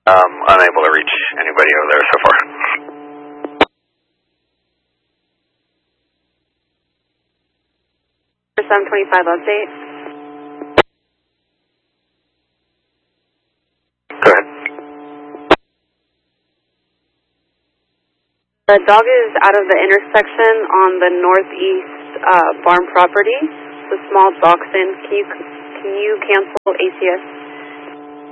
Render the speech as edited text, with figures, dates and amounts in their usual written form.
Unable to reach anybody over there so far. 725 update. Go ahead. The dog is out of the intersection on the northeast farm property. It's a small dachshund. Can you cancel ACS?